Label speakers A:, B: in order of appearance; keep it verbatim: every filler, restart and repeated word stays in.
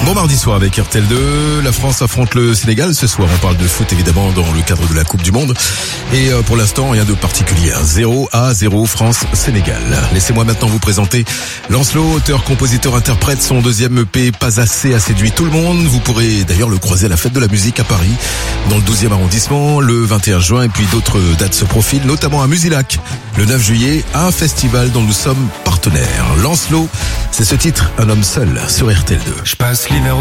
A: Bon mardi soir avec R T L deux, la France affronte le Sénégal. Ce soir on parle de foot évidemment dans le cadre de la Coupe du Monde. Et pour l'instant rien de particulier, zéro à zéro France-Sénégal. Laissez-moi maintenant vous présenter Lancelot, auteur, compositeur, interprète. Son deuxième E P Pas assez a séduit tout le monde. Vous pourrez d'ailleurs le croiser à la fête de la musique à Paris, dans le douzième arrondissement, le vingt et un juin. Et puis d'autres dates se profilent, notamment à Musilac, le neuf juillet, un festival dont nous sommes partenaires. Lancelot, c'est ce titre, Un homme seul, sur R T L deux.
B: Je passe l'hiver